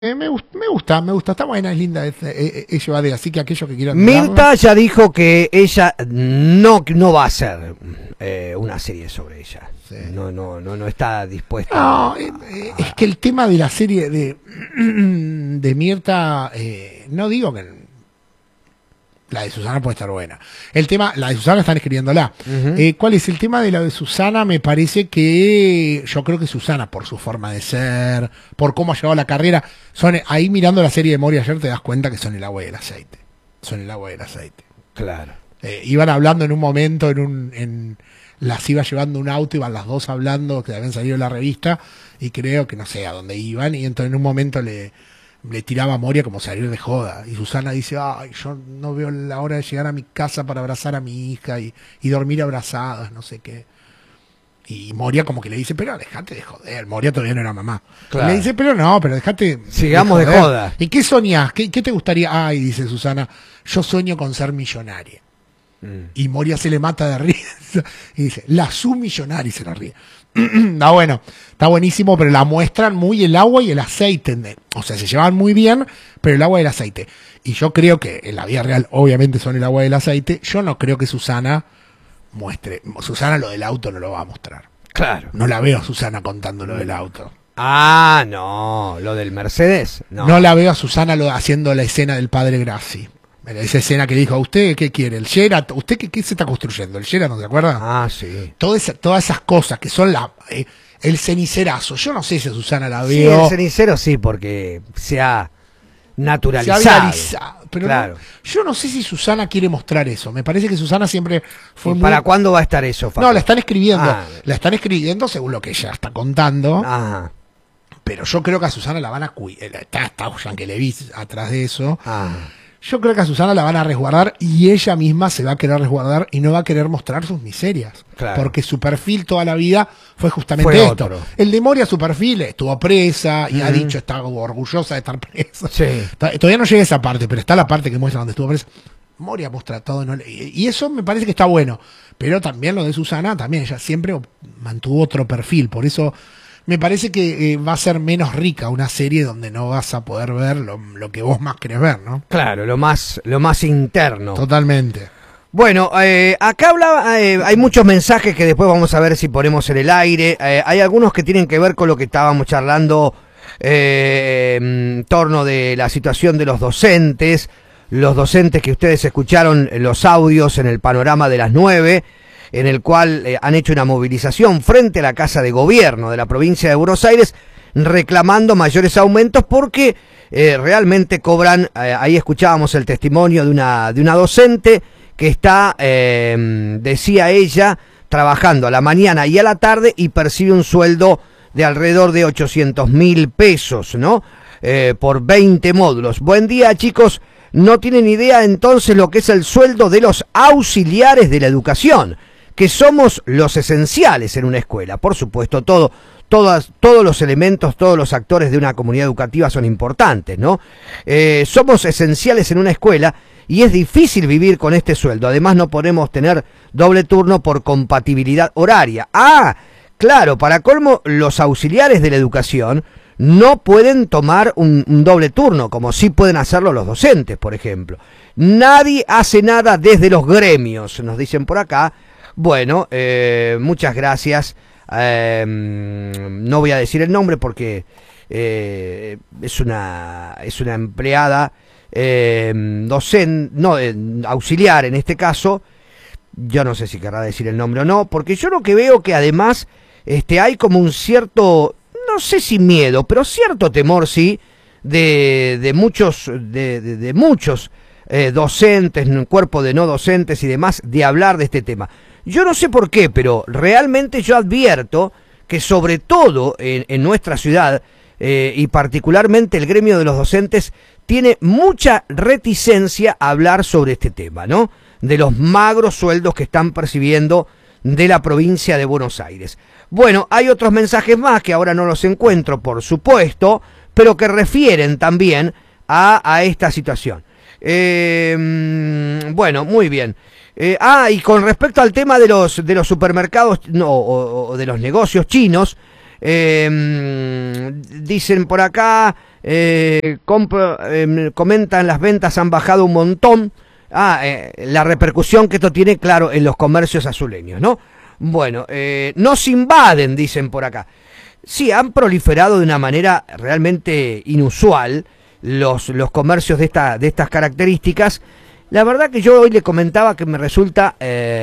Me gusta, está buena, es linda, es llevadera, así que aquellos que quieran Mirta ya dijo que ella no va a hacer una serie sobre ella. Sí. No está dispuesta. No, es que el tema de la serie de Mirta, no digo que la de Susana puede estar buena. El tema, la de Susana están escribiéndola. ¿Cuál es el tema de la de Susana? Me parece que yo creo que Susana, por su forma de ser, por cómo ha llevado la carrera, ahí mirando la serie de Moria ayer te das cuenta que son el agua y el aceite. Son el agua y el aceite. Claro. Iban hablando en un momento, las iba llevando un auto, iban las dos hablando, que habían salido en la revista, y creo que no sé a dónde iban, y entonces en un momento le tiraba a Moria como salir de joda, y Susana dice, ay, yo no veo la hora de llegar a mi casa para abrazar a mi hija y dormir abrazadas, no sé qué. Y Moria como que le dice, pero dejate de joder. Moria todavía no era mamá. Claro. Le dice, pero dejate sigamos de joda. ¿Y qué soñás? ¿Qué te gustaría? Ay, dice Susana, yo sueño con ser millonaria. Y Moria se le mata de risa y dice, la submillonaria, y se la ríe. Está bueno, está buenísimo, pero la muestran muy el agua y el aceite. O sea, se llevan muy bien, pero el agua y el aceite. Y yo creo que en la vida real, obviamente, son el agua y el aceite. Yo no creo que Susana muestre. Susana lo del auto no lo va a mostrar. Claro. No la veo a Susana contando lo del auto. Ah, no, lo del Mercedes. No la veo a Susana haciendo la escena del padre Grassi. Esa escena que dijo, ¿usted qué quiere? ¿El Sheraton? ¿Usted qué se está construyendo? ¿El Sheraton, se acuerda? Ah, sí. Todas esas cosas que son el cenicerazo. Yo no sé si a Susana la veo. Sí, el cenicero sí, porque se ha naturalizado. Se ha viralizado. Pero claro. Yo no sé si Susana quiere mostrar eso. Me parece que Susana siempre fue muy... ¿Para cuándo va a estar eso, Facu? No, la están escribiendo. La están escribiendo según lo que ella está contando. Ajá. Pero yo creo que a Susana la van a cuidar. Está Yankelevich atrás de eso. Yo creo que a Susana la van a resguardar y ella misma se va a querer resguardar y no va a querer mostrar sus miserias. Claro. Porque su perfil toda la vida fue justamente esto. Otro. El de Moria, su perfil, estuvo presa y ha dicho, está orgullosa de estar presa. Sí. Todavía no llega a esa parte, pero está la parte que muestra donde estuvo presa. Moria muestra todo. Y eso me parece que está bueno. Pero también lo de Susana, también ella siempre mantuvo otro perfil. Por eso... me parece que va a ser menos rica una serie donde no vas a poder ver lo que vos más querés ver, ¿no? Claro, lo más interno. Totalmente. Bueno, acá hablaba, hay muchos mensajes que después vamos a ver si ponemos en el aire. Hay algunos que tienen que ver con lo que estábamos charlando en torno de la situación de los docentes que ustedes escucharon los audios en el panorama de las 9. En el cual han hecho una movilización frente a la Casa de Gobierno de la provincia de Buenos Aires, reclamando mayores aumentos porque realmente cobran, ahí escuchábamos el testimonio de una docente que está, decía ella, trabajando a la mañana y a la tarde y percibe un sueldo de alrededor de 800.000 pesos, ¿no? Por 20 módulos. Buen día, chicos. No tienen idea entonces lo que es el sueldo de los auxiliares de la educación, que somos los esenciales en una escuela. Por supuesto, todos los elementos, todos los actores de una comunidad educativa son importantes, ¿no? Somos esenciales en una escuela y es difícil vivir con este sueldo. Además, no podemos tener doble turno por compatibilidad horaria. Ah, claro, para colmo, los auxiliares de la educación no pueden tomar un doble turno, como sí pueden hacerlo los docentes, por ejemplo. Nadie hace nada desde los gremios, nos dicen por acá. Bueno, muchas gracias. No voy a decir el nombre porque es una empleada docente, no, auxiliar en este caso. Yo no sé si querrá decir el nombre o no, porque yo lo que veo que además hay como un cierto, no sé si miedo, pero cierto temor, sí, de muchos docentes, cuerpo de no docentes y demás, de hablar de este tema. Yo no sé por qué, pero realmente yo advierto que sobre todo en nuestra ciudad, y particularmente el gremio de los docentes, tiene mucha reticencia a hablar sobre este tema, ¿no? De los magros sueldos que están percibiendo de la provincia de Buenos Aires. Bueno, hay otros mensajes más que ahora no los encuentro, por supuesto, pero que refieren también a esta situación. Bueno, muy bien. Y con respecto al tema de los supermercados o de los negocios chinos, dicen por acá, Comentan, las ventas han bajado un montón. La repercusión que esto tiene, claro, en los comercios azuleños, ¿no? Bueno, nos invaden, dicen por acá. Sí, han proliferado de una manera realmente inusual los comercios de estas características. La verdad que yo hoy le comentaba que me resulta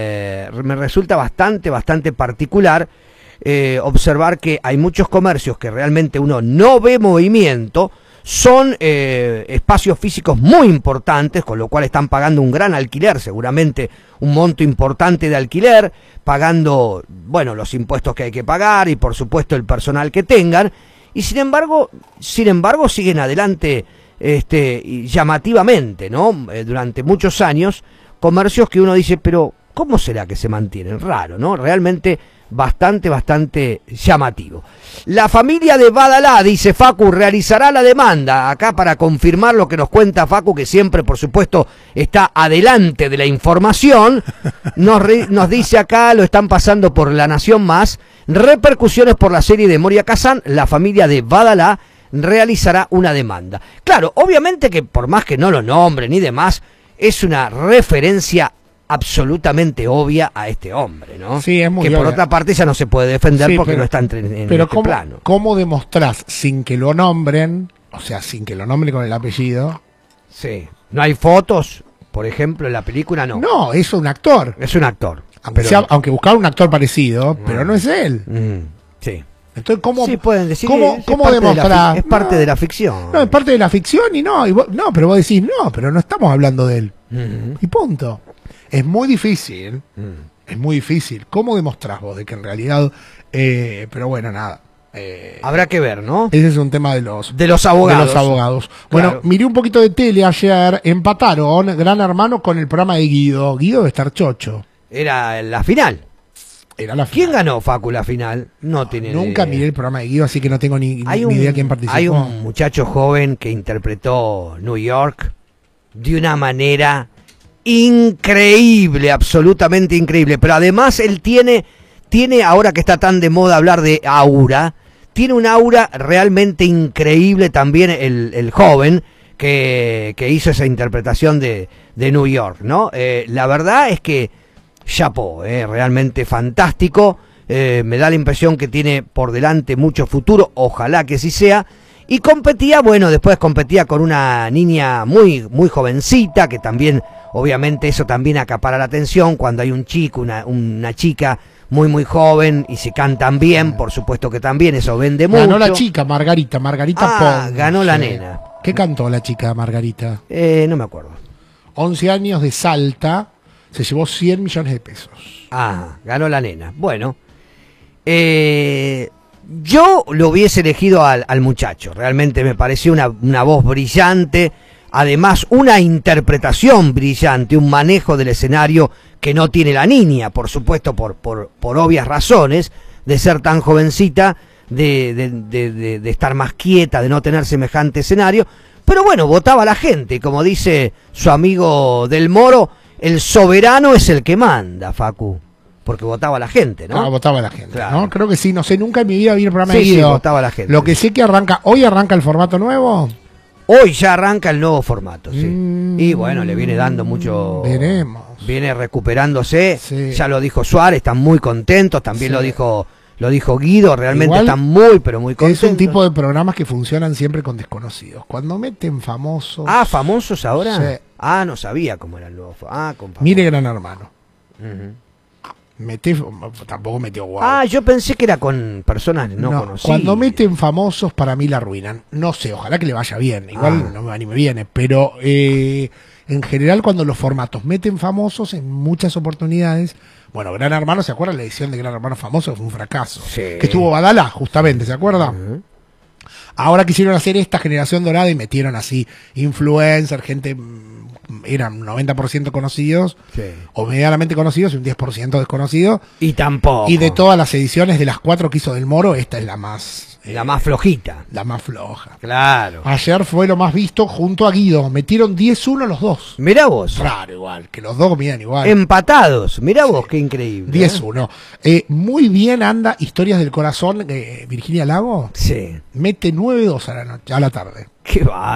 bastante particular observar que hay muchos comercios que realmente uno no ve movimiento. Son espacios físicos muy importantes, con lo cual están pagando un gran alquiler, seguramente un monto importante de alquiler, pagando, bueno, los impuestos que hay que pagar y por supuesto el personal que tengan, y sin embargo siguen adelante llamativamente, ¿no? Durante muchos años, comercios que uno dice, pero ¿cómo será que se mantienen? Raro, ¿no? Realmente bastante llamativo. La familia de Badalá, dice Facu, realizará la demanda. Acá para confirmar lo que nos cuenta Facu, que siempre por supuesto está adelante de la información, nos dice acá, lo están pasando por La Nación Más, repercusiones por la serie de Moria Kazan, la familia de Badalá realizará una demanda. Claro, obviamente que por más que no lo nombren ni demás, es una referencia absolutamente obvia a este hombre, ¿no? Sí, es muy que obvia. Por otra parte ya no se puede defender, sí, porque no está en pero este plano. ¿Cómo demostrás sin que lo nombren, o sea, sin que lo nombren con el apellido? Sí. ¿No hay fotos, por ejemplo, en la película? No. No, es un actor. Es un actor. Aunque buscar un actor parecido, pero no es él. Sí. Entonces, ¿cómo, sí, pueden decir ¿cómo demostrar? Es parte de la ficción. No, es parte de la ficción y no, pero vos decís, no, pero no estamos hablando de él. Y punto. Es muy difícil, es muy difícil. ¿Cómo demostrás vos de que en realidad, pero bueno, nada. Habrá que ver, ¿no? Ese es un tema de los abogados. Bueno, claro. Miré un poquito de tele ayer, empataron Gran Hermano con el programa de Guido. Guido debe estar chocho. Era la final. Era la final. ¿Quién ganó, Facu, la final? No tiene Nunca miré el programa de Guido, así que no tengo ni idea quién participó. Hay un muchacho joven que interpretó New York de una manera increíble, absolutamente increíble, pero además él tiene, ahora que está tan de moda hablar de aura, tiene un aura realmente increíble también el joven que hizo esa interpretación de New York, ¿no? La verdad es que chapó, realmente fantástico, me da la impresión que tiene por delante mucho futuro, ojalá que sí sea. Y después competía con una niña muy jovencita, que también, obviamente eso también acapara la atención, cuando hay un chico, una chica muy joven y se cantan bien, por supuesto que también, eso vende mucho. Ganó la chica, Margarita Pons. Ganó la nena. ¿Qué cantó la chica Margarita? No me acuerdo. 11 años de Salta, se llevó 100 millones de pesos. Ganó la nena. Bueno, yo lo hubiese elegido al muchacho, realmente me pareció una voz brillante, además una interpretación brillante, un manejo del escenario que no tiene la niña, por supuesto, por obvias razones, de ser tan jovencita, de estar más quieta, de no tener semejante escenario, pero bueno, votaba la gente, como dice su amigo Del Moro, el soberano es el que manda, Facu. Porque votaba la gente, ¿no? Votaba la gente, claro. ¿no? Creo que sí, no sé, nunca en mi vida vi el programa de Guido. Guido. Sí, votaba la gente. Lo que sé que hoy arranca el formato nuevo. Hoy ya arranca el nuevo formato, sí. Y bueno, le viene dando mucho... Veremos. Viene recuperándose, sí. Ya lo dijo Suárez, están muy contentos, también sí. lo dijo Guido, realmente igual están muy, pero muy contentos. Es un tipo de programas que funcionan siempre con desconocidos. Cuando meten famosos... ¿famosos ahora? Sí. No sabía cómo era el nuevo... con famosos. Mire Gran Hermano. Tampoco metió guau. Yo pensé que era con personas no conocidas. Cuando meten famosos, para mí la arruinan. No sé, ojalá que le vaya bien. Igual no me va ni me viene. Pero en general, cuando los formatos meten famosos, en muchas oportunidades. Bueno, Gran Hermano, ¿se acuerdan? La edición de Gran Hermano Famoso fue un fracaso. Sí. Que estuvo Badalá, justamente, ¿se acuerdan? Ahora quisieron hacer esta generación dorada y metieron así influencer, gente, eran 90% conocidos, sí, o medianamente conocidos y un 10% desconocido. Y tampoco. Y de todas las ediciones, de las 4 que hizo Del Moro, esta es la más... la más flojita. La más floja. Claro. Ayer fue lo más visto junto a Guido. Metieron 10-1 los dos. Mirá vos. Raro igual, que los dos comían igual. Empatados. Mirá vos, qué increíble. 10-1. Muy bien anda Historias del Corazón, Virginia Lago. Sí. Mete 9 9:02 a la noche, a la tarde. Qué va.